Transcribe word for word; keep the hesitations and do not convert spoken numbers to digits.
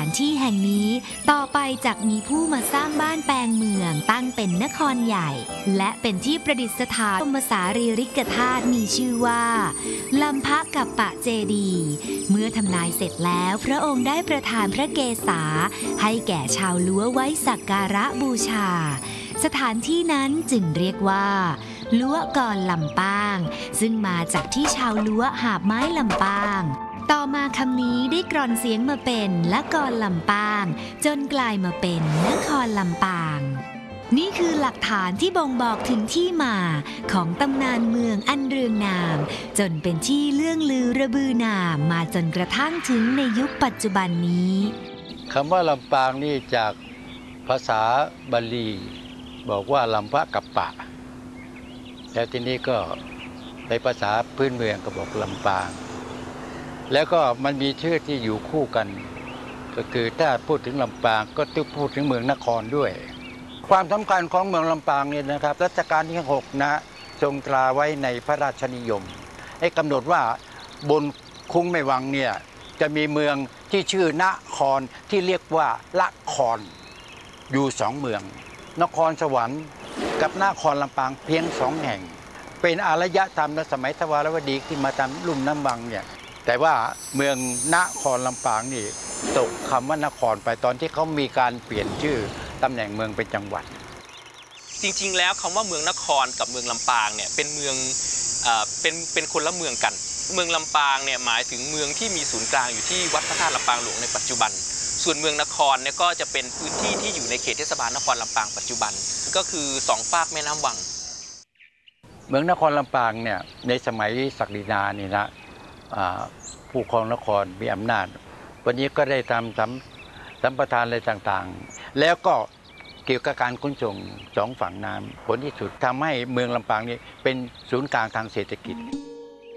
านที่แห่งนี้ต่อไปจากมีผู้มาสร้างบ้านแปลงเมืองตั้งเป็นนครใหญ่และเป็นที่ประดิษฐานบรมสารีริกธาตุมีชื่อว่าลัมพะกัปปะเจดีย์เมื่อทำนายเสร็จแล้วพระองค์ได้ประทานพระเกศาให้แก่ชาวล้วไว้สักการะบูชาสถานที่นั้นจึงเรียกว่าล้วกรลำปางซึ่งมาจากที่ชาวล้วหาบไม้ลำปางต่อมาคำนี้ได้กร่อนเสียงมาเป็นละกรลำปางจนกลายมาเป็นนครลำปางนี่คือหลักฐานที่บ่งบอกถึงที่มาของตำนานเมืองอันเรืองนามจนเป็นที่เลื่องลือระบือนามมาจนกระทั่งถึงในยุคปัจจุบันนี้คำว่าลำปางนี่จากภาษาบาลีบอกว่าลัมพะกัปปะแล้วทีนี้ก็ในภาษาพื้นเมืองก็บอกลำปางแล้วก็มันมีชื่อที่อยู่คู่กันก็คือถ้าพูดถึงลำปางก็ต้องพูดถึงเมืองนครด้วยความสำคัญของเมืองลำปางเนี่ยนะครับรัชกาลที่หกนะทรงตราไว้ในพระราชนิยมให้กำหนดว่าบนคุ้งแม่วังเนี่ยจะมีเมืองที่ชื่อนครที่เรียกว่าละครอยู่สองเมืองนครสวรรค์กับนครลำปางเพียงสองแห่งเป็นอารยธรรมในสมัยทวารวดีที่มาตามลุ่มน้ำวังเนี่ยแต่ว่าเมืองนครลำปางนี่ตกคำว่านครไปตอนที่เขามีการเปลี่ยนชื่อตำแหน่งเมืองเป็นจังหวัดจริงๆแล้วคำว่าเมืองนครกับเมืองลำปางเนี่ยเป็นเมืองเอ่อเป็นเป็นคนละเมืองกันเมืองลำปางเนี่ยหมายถึงเมืองที่มีศูนย์กลางอยู่ที่วัดพระธาตุลำปางหลวงในปัจจุบันส่วนเมืองนครเนี่ยก็จะเป็นพื้นที่ที่อยู่ในเขตเทศบาลนครลำปางปัจจุบันก็คือสองฝากแม่น้ำวังเมืองนครลำปางเนี่ยในสมัยศักดินานี่นะผู้ครองนครมีอำนาจวันนี้ก็ได้ทำสัมสัมปทานอะไรต่างๆแล้วก็เกี่ยวกับการขนส่งสองฝั่งน้ำผลที่สุดทำให้เมืองลำปางนี้เป็นศูนย์กลางทางเศรษฐกิจ